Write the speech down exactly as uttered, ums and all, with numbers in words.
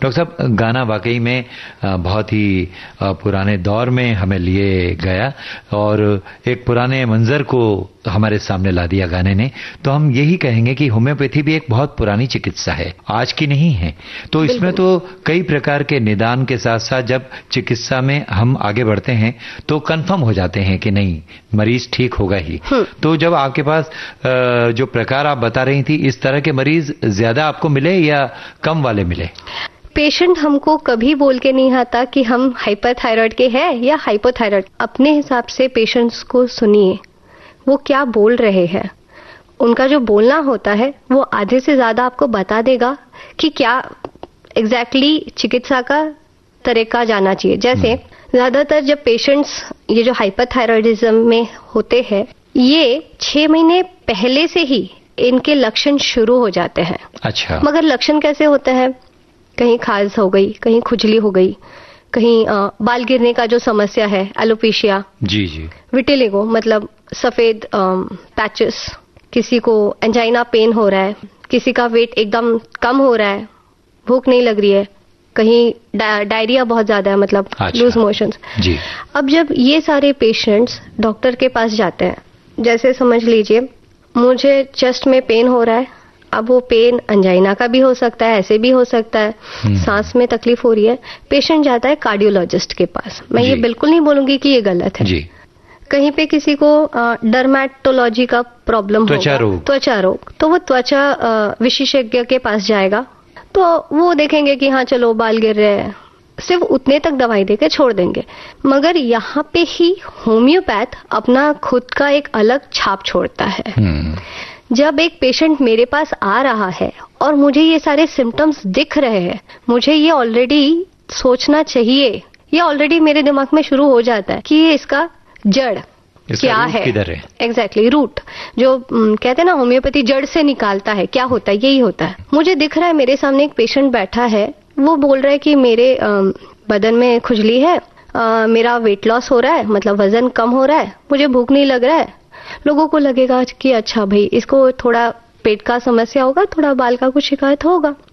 Doctor साहब, गाना वाकई में बहुत ही पुराने दौर में हमें लिए गया और एक पुराने मंजर को हमारे सामने ला दिया गाने ने। तो हम यही कहेंगे कि होम्योपैथी भी एक बहुत पुरानी चिकित्सा है, आज की नहीं है। तो इसमें तो कई प्रकार के निदान के साथ साथ जब चिकित्सा में हम आगे बढ़ते हैं तो कंफर्म हो जाते हैं कि नहीं, मरीज ठीक होगा ही। तो जब आपके पास जो प्रकार आप बता रही थी, इस तरह के मरीज ज्यादा आपको मिले या कम वाले मिले? पेशेंट हमको कभी बोल के नहीं आता कि हम हाइपरथायराइड के हैं या हाइपोथायराइड। अपने हिसाब से पेशेंट्स को सुनिए, वो क्या बोल रहे हैं। उनका जो बोलना होता है वो आधे से ज्यादा आपको बता देगा कि क्या एग्जैक्टली exactly चिकित्सा का तरीका जाना चाहिए। जैसे ज्यादातर जब पेशेंट्स ये जो हाइपरथायराइडिज्म में होते हैं, ये छह महीने पहले से ही इनके लक्षण शुरू हो जाते हैं। अच्छा। मगर लक्षण कैसे होते हैं? कहीं खाज हो गई, कहीं खुजली हो गई, कहीं आ, बाल गिरने का जो समस्या है, एलोपेशिया, जी जी, विटिलिगो मतलब सफेद पैचेस, किसी को एंजाइना पेन हो रहा है, किसी का वेट एकदम कम हो रहा है, भूख नहीं लग रही है, कहीं डा, डायरिया बहुत ज्यादा है, मतलब अच्छा, लूज मोशंस। जी। अब जब ये सारे पेशेंट्स डॉक्टर के पास जाते हैं, जैसे समझ लीजिए मुझे चेस्ट में पेन हो रहा है, अब वो पेन अंजाइना का भी हो सकता है, ऐसे भी हो सकता है, सांस में तकलीफ हो रही है, पेशेंट जाता है कार्डियोलॉजिस्ट के पास। मैं ये बिल्कुल नहीं बोलूंगी कि ये गलत है। जी। कहीं पे किसी को डर्मेटोलॉजी का प्रॉब्लम त्वचा रोग त्वचा रोग तो वो त्वचा विशेषज्ञ के पास जाएगा, तो वो देखेंगे कि हाँ चलो बाल गिर रहे हैं, सिर्फ उतने तक दवाई देकर छोड़ देंगे। मगर यहाँ पे ही होम्योपैथ अपना खुद का एक अलग छाप छोड़ता है। जब एक पेशेंट मेरे पास आ रहा है और मुझे ये सारे सिम्टम्स दिख रहे हैं, मुझे ये ऑलरेडी सोचना चाहिए, ये ऑलरेडी मेरे दिमाग में शुरू हो जाता है कि ये इसका जड़ क्या है, एग्जैक्टली रूट जो कहते हैं ना होम्योपैथी जड़ से निकालता है, क्या होता है, यही होता है। मुझे दिख रहा है मेरे सामने एक पेशेंट बैठा है, वो बोल रहा है कि मेरे आ, बदन में खुजली है, आ, मेरा वेट लॉस हो रहा है, मतलब वजन कम हो रहा है, मुझे भूख नहीं लग रहा है। लोगों को लगेगा कि अच्छा भाई इसको थोड़ा पेट का समस्या होगा, थोड़ा बाल का कुछ शिकायत होगा।